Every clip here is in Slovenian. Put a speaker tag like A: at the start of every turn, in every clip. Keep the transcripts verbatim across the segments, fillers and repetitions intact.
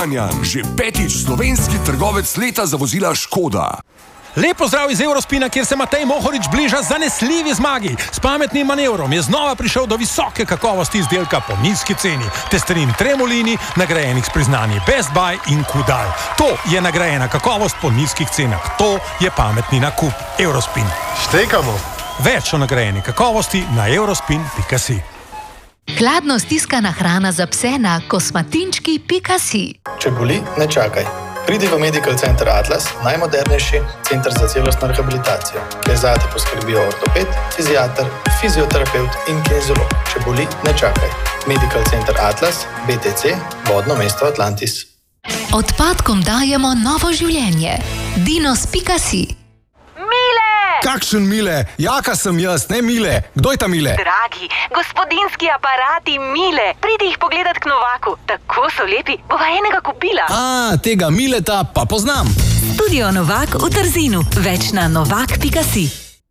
A: Kranjan, že petič slovenski trgovec leta za vozila Škoda.
B: Lep pozdrav iz Eurospina, kjer se Matej Mohorič bliža zanesljivi zmagi. S pametnim manevrom je znova prišel do visoke kakovosti izdelka po nizki ceni. Testerin Tremolini, nagrajenih s priznanji Best Buy in Kudal. To je nagrajena kakovost po nizkih cenah. To je pametni nakup. Eurospin.
C: Štekamo.
B: Več o nagrajeni kakovosti na eurospin pika si.
D: Hladno stiskana hrana za pse na kosmatinčki pika si.
E: Če boli, ne čakaj. Pridi v Medical Center Atlas, najmodernejši center za celostno rehabilitacijo, kjer zate poskrbijo ortoped, fiziater, fizioterapevt in kineziolog. Če boli, ne čakaj. Medical Center Atlas, B T C, vodno mesto Atlantis.
D: Odpadkom dajemo novo življenje. dinos pika si.
F: Kakšen Mile? Jaka sem jaz, ne Mile. Kdo je ta Mile?
G: Dragi, gospodinski aparati Mile. Pridi jih pogledat k Novaku. Tako so lepi, bova enega kupila.
F: A, tega Mileta pa poznam.
H: Studio Novak v Trzinu. Več na novak pika si.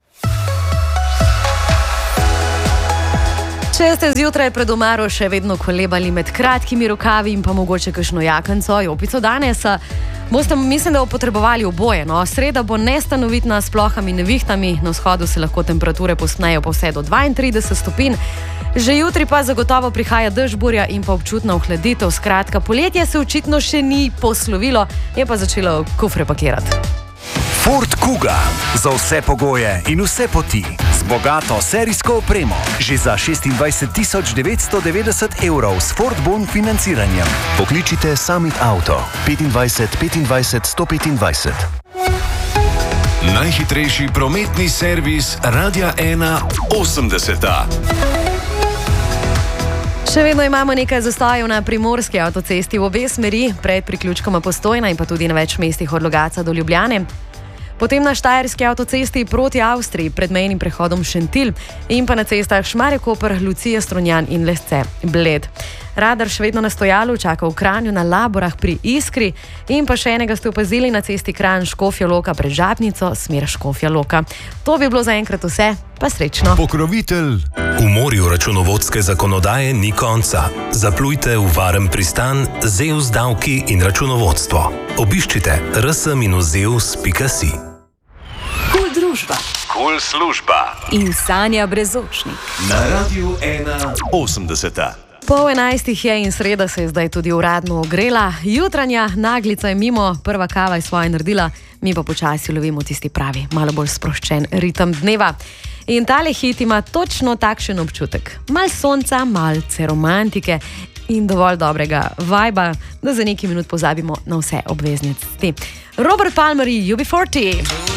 I: Če ste zjutraj pred omaro še vedno kolebali med kratkimi rokavi in pa mogoče kakšno jakenco, jopico danes, boste, mislim, da bo potrebovali oboje. No, sreda bo nestanovitna s plohami in nevihtami, na vzhodu se lahko temperature povzpnejo pa vse do dvaintrideset stopinj. Že jutri pa zagotovo prihaja dež, burja in pa občutna ohladitev. Skratka, poletje se očitno še ni poslovilo, je pa začelo kufre pakirati.
J: Ford Kuga. Za vse pogoje in vse poti. Z bogato serijsko opremo. Že za šestindvajset tisoč devetsto devetdeset evrov s Ford Bon financiranjem. Pokličite Summit Auto. petindvajset petindvajset sto petindvajset.
A: Najhitrejši prometni servis Radia ena osemdeseta.
I: Še vedno imamo nekaj zastojev na primorski avtocesti v obe smeri, pred priključkoma Postojna in pa tudi na več mestih od Logatca do Ljubljane. Potem na štajerski avtocesti proti Avstriji pred mejnim prehodom Šentilj in pa na cestah Šmarje-Koper, Lucija, Strunjan in Lesce, Bled. Radar še vedno na stojalu čaka v Kranju, na Laborah pri Iskri in pa še enega ste opazili na cesti Kranj Škofja Loka pred Žabnico, smer Škofja Loka. To bi bilo zaenkrat vse, pa srečno.
K: Pokrovitelj. V morju računovodske zakonodaje ni konca. Zaplujte v varen pristan Zeus davki in računovodstvo. Obiščite r s minus zeus pika si.
H: Kul družba.
J: Kul služba.
H: In Sanja Brezočnik.
A: Na Radiu ena osemdeseta.
I: Pol enajstih je in sreda se je zdaj tudi uradno ogrela. Jutranja naglica je mimo, prva kava je svoje naredila, mi pa počasi lovimo tisti pravi, malo bolj sproščen ritem dneva. In tale hit ima točno takšen občutek. Mal sonca, malce romantike in dovolj dobrega vajba, da za nekaj minut pozabimo na vse obveznosti. Robert Palmer, U B forty.